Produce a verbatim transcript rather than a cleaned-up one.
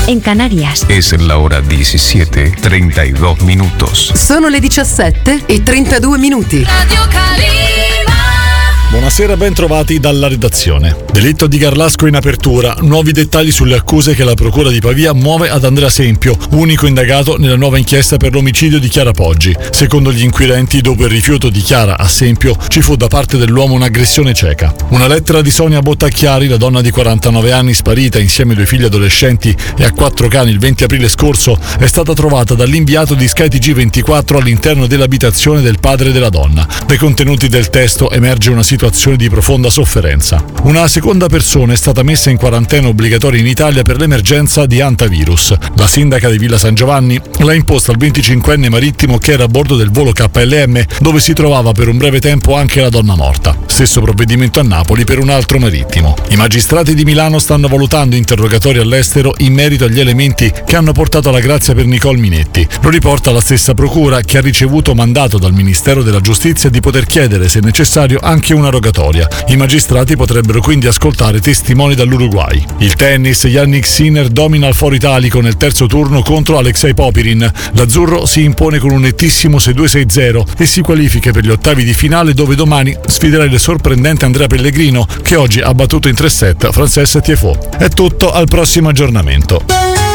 en Canarias. Es la hora diecisiete treinta y dos minutos. Sono le diciassette e trentadue minuti. Radio Calima. Buonasera, ben trovati dalla redazione. Delitto di Garlasco in apertura, nuovi dettagli sulle accuse che la Procura di Pavia muove ad Andrea Sempio, unico indagato nella nuova inchiesta per l'omicidio di Chiara Poggi. Secondo gli inquirenti, dopo il rifiuto di Chiara a Sempio, ci fu da parte dell'uomo un'aggressione cieca. Una lettera di Sonia Bottacchiari, la donna di quarantanove anni sparita insieme ai due figli adolescenti e a quattro cani il venti aprile scorso, è stata trovata dall'inviato di Sky T G ventiquattro all'interno dell'abitazione del padre della donna. Dai contenuti del testo emerge una situazione di profonda sofferenza. Una seconda persona è stata messa in quarantena obbligatoria in Italia per l'emergenza di antivirus. La sindaca di Villa San Giovanni l'ha imposta al venticinquenne marittimo che era a bordo del volo K L M, dove si trovava per un breve tempo anche la donna morta. Stesso provvedimento a Napoli per un altro marittimo. I magistrati di Milano stanno valutando interrogatori all'estero in merito agli elementi che hanno portato alla grazia per Nicole Minetti. Lo riporta la stessa procura, che ha ricevuto mandato dal Ministero della Giustizia di poter chiedere, se necessario, anche una rogatoria. I magistrati potrebbero quindi ascoltare testimoni dall'Uruguay. Il tennis, Jannik Sinner domina il Foro Italico nel terzo turno contro Alexei Popirin. L'azzurro si impone con un nettissimo sei due sei zero e si qualifica per gli ottavi di finale, dove domani sfiderà il sorprendente Andrea Pellegrino, che oggi ha battuto in tre set Frances Tiafoe. È tutto, al prossimo aggiornamento.